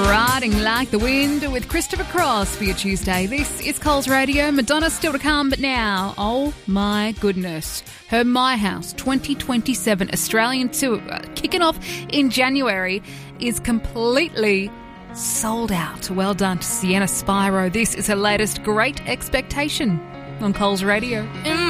Riding Like the Wind with Christopher Cross for your Tuesday. This is Coles Radio. Madonna still to come, but now, oh my goodness, her My House 2027 Australian tour, kicking off in January, is completely sold out. Well done to Sienna Spiro. This is her latest Great Expectation on Coles Radio.